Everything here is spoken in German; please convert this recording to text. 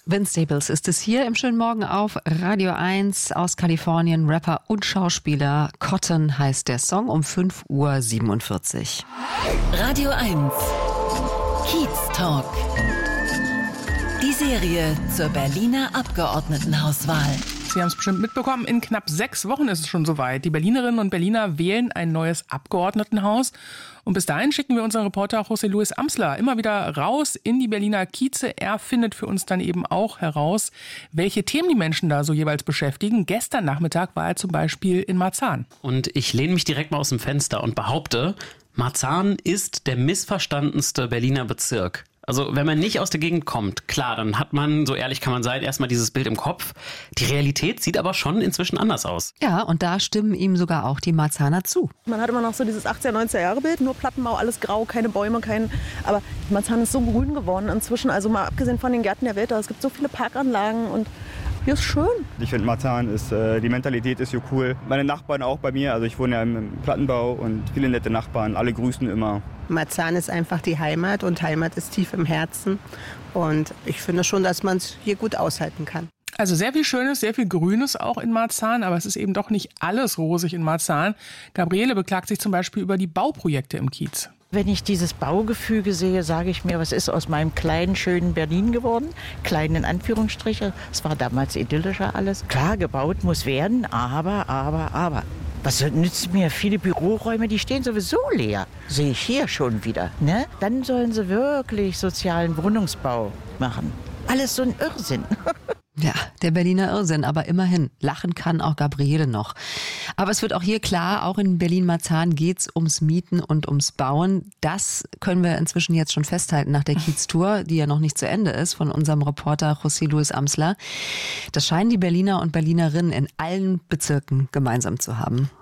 Vince Staples ist es hier im schönen Morgen auf Radio 1 aus Kalifornien. Rapper und Schauspieler. Cotton heißt der Song um 5:47 Uhr. Radio 1 Kiez Talk. Die Serie zur Berliner Abgeordnetenhauswahl. Sie haben es bestimmt mitbekommen, in knapp 6 Wochen ist es schon soweit. Die Berlinerinnen und Berliner wählen ein neues Abgeordnetenhaus. Und bis dahin schicken wir unseren Reporter José Luis Amsler immer wieder raus in die Berliner Kieze. Er findet für uns dann eben auch heraus, welche Themen die Menschen da so jeweils beschäftigen. Gestern Nachmittag war er zum Beispiel in Marzahn. Und ich lehne mich direkt mal aus dem Fenster und behaupte, Marzahn ist der missverstandenste Berliner Bezirk. Also wenn man nicht aus der Gegend kommt, klar, dann hat man, so ehrlich kann man sein, erstmal dieses Bild im Kopf. Die Realität sieht aber schon inzwischen anders aus. Ja, und da stimmen ihm sogar auch die Marzahner zu. Man hat immer noch so dieses 80er, 90er Jahre Bild, nur Plattenbau, alles grau, keine Bäume, aber Marzahn ist so grün geworden inzwischen, also mal abgesehen von den Gärten der Welt, es gibt so viele Parkanlagen und hier ist schön. Ich finde Marzahn ist, die Mentalität ist so cool. Meine Nachbarn auch bei mir, also ich wohne ja im Plattenbau und viele nette Nachbarn, alle grüßen immer. Marzahn ist einfach die Heimat und Heimat ist tief im Herzen und ich finde schon, dass man es hier gut aushalten kann. Also sehr viel Schönes, sehr viel Grünes auch in Marzahn, aber es ist eben doch nicht alles rosig in Marzahn. Gabriele beklagt sich zum Beispiel über die Bauprojekte im Kiez. Wenn ich dieses Baugefüge sehe, sage ich mir, was ist aus meinem kleinen, schönen Berlin geworden? Klein in Anführungsstriche. Es war damals idyllischer alles. Klar, gebaut muss werden, aber. Was nützt mir viele Büroräume, die stehen sowieso leer. Sehe ich hier schon wieder. Ne? Dann sollen sie wirklich sozialen Wohnungsbau machen. Alles so ein Irrsinn. Ja, der Berliner Irrsinn, aber immerhin, lachen kann auch Gabriele noch. Aber es wird auch hier klar, auch in Berlin-Marzahn geht's ums Mieten und ums Bauen. Das können wir inzwischen jetzt schon festhalten nach der Kiez-Tour, die ja noch nicht zu Ende ist, von unserem Reporter José Luis Amsler. Das scheinen die Berliner und Berlinerinnen in allen Bezirken gemeinsam zu haben.